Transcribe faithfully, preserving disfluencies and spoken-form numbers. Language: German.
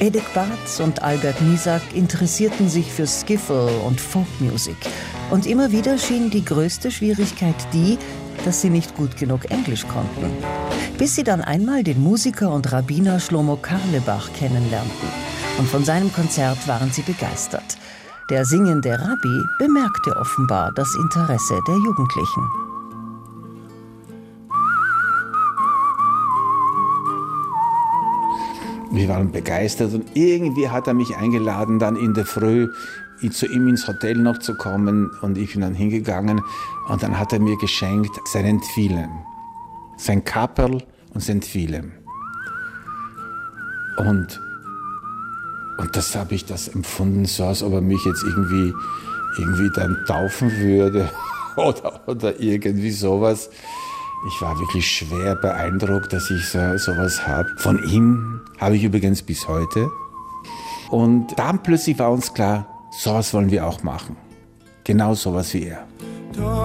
Edith Bartz und Albert Misak interessierten sich für Skiffle und Folkmusik. Und immer wieder schien die größte Schwierigkeit die, dass sie nicht gut genug Englisch konnten. Bis sie dann einmal den Musiker und Rabbiner Shlomo Carlebach kennenlernten. Und von seinem Konzert waren sie begeistert. Der singende Rabbi bemerkte offenbar das Interesse der Jugendlichen. Wir waren begeistert und irgendwie hat er mich eingeladen, dann in der Früh zu ihm ins Hotel noch zu kommen, und ich bin dann hingegangen und dann hat er mir geschenkt sein Film, sein Kaperl und sein Film. Und, und das habe ich das empfunden, so als ob er mich jetzt irgendwie, irgendwie dann taufen würde oder, oder irgendwie sowas. Ich war wirklich schwer beeindruckt, dass ich so sowas habe. Von ihm habe ich übrigens bis heute. Und dann plötzlich war uns klar, sowas wollen wir auch machen. Genau sowas wie er.